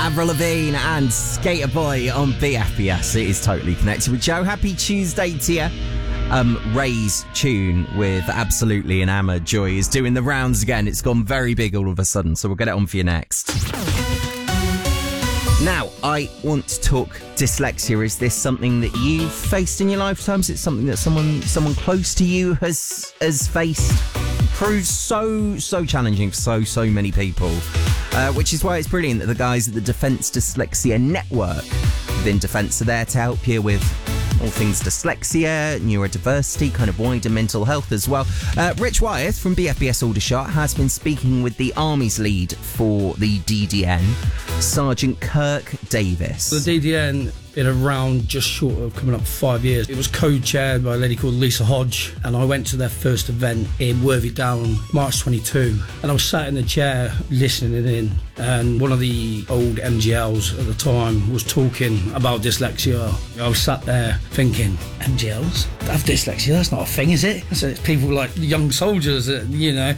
Avril Lavigne and Skater Boy on BFBS. It is totally connected with Joe. Happy Tuesday to you. Ray's tune with Absolutely Enamoured, Joy, is doing the rounds again. It's gone very big all of a sudden, so we'll get it on for you next. Now, I want to talk dyslexia. Is this something that you've faced in your lifetime? Is it something that someone close to you has faced? Proves so challenging for so many people, which is why it's brilliant that the guys at the Defence Dyslexia Network within Defence are there to help you with all things dyslexia, neurodiversity, kind of wider mental health as well. Rich Wyeth from BFBS Aldershot has been speaking with the Army's lead for the DDN, Sergeant Kirk Davis. The DDN been around just short of coming up 5 years. It was co-chaired by a lady called Lisa Hodge, and I went to their first event in Worthy Down, March 22, and I was sat in the chair listening in, and one of the old MGLs at the time was talking about dyslexia. I was sat there thinking, MGLs have dyslexia? That's not a thing, is it? So it's people like young soldiers that,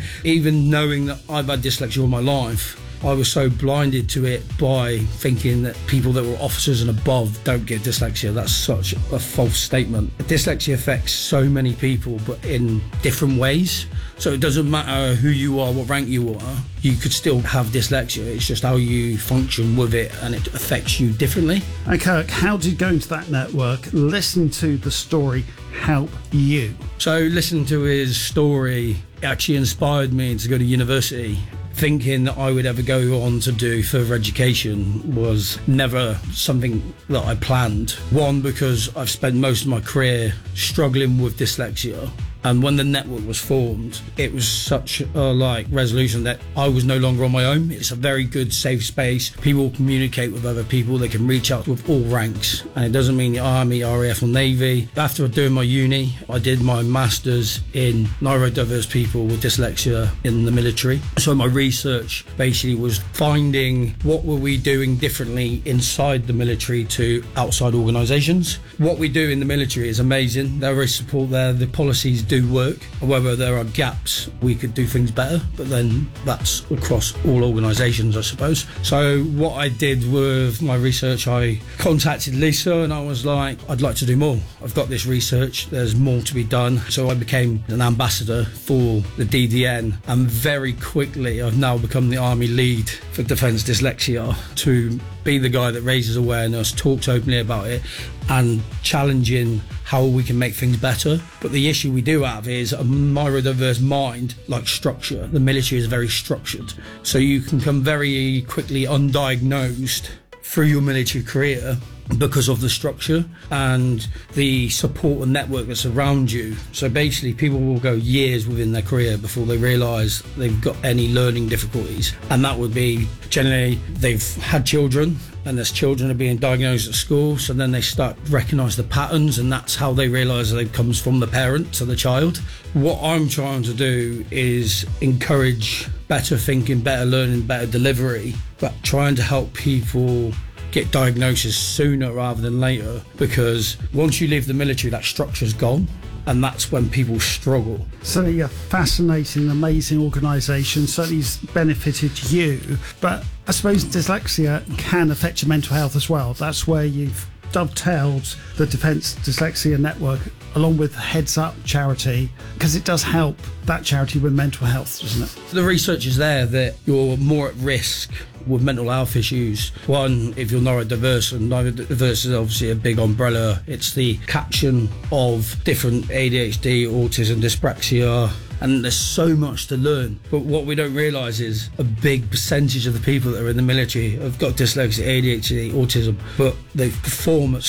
even knowing that I've had dyslexia all my life, I was so blinded to it by thinking that people that were officers and above don't get dyslexia. That's such a false statement. Dyslexia affects so many people, but in different ways. So it doesn't matter who you are, what rank you are, you could still have dyslexia. It's just how you function with it, and it affects you differently. And Kirk, how did going to that network, listen to the story, help you? So listening to his story actually inspired me to go to university. Thinking that I would ever go on to do further education was never something that I planned. One, because I've spent most of my career struggling with dyslexia. And when the network was formed, it was such a resolution that I was no longer on my own. It's a very good, safe space. People communicate with other people. They can reach out with all ranks. And it doesn't mean the Army, RAF or Navy. After doing my uni, I did my master's in neurodiverse people with dyslexia in the military. So my research basically was finding what were we doing differently inside the military to outside organisations. What we do in the military is amazing. There is support there. The policies do work. However, there are gaps. We could do things better, but then that's across all organisations, I suppose. So what I did with my research, I contacted Lisa and I was like, I'd like to do more. I've got this research, there's more to be done. So I became an ambassador for the DDN, and very quickly I've now become the Army lead for Defence Dyslexia, to be the guy that raises awareness, talks openly about it, and challenging how we can make things better. But the issue we do have is a neurodiverse mind, like structure. The military is very structured. So you can come very quickly undiagnosed through your military career because of the structure and the support and network that's around you. So basically people will go years within their career before they realise they've got any learning difficulties. And that would be generally they've had children, and there's children are being diagnosed at school, so then they start to recognise the patterns, and that's how they realise that it comes from the parent to the child. What I'm trying to do is encourage better thinking, better learning, better delivery, but trying to help people get diagnosis sooner rather than later, because once you leave the military, that structure's gone, and that's when people struggle. Certainly a fascinating, amazing organisation, certainly has benefited you, but I suppose dyslexia can affect your mental health as well. That's where you've dovetailed the Defence Dyslexia Network along with Heads Up charity, because it does help that charity with mental health, doesn't it? The research is there that you're more at risk with mental health issues. One, if you're neurodiverse, and neurodiverse is obviously a big umbrella. It's the caption of different ADHD, autism, dyspraxia, and there's so much to learn. But what we don't realise is a big percentage of the people that are in the military have got dyslexia, ADHD, autism, but they perform at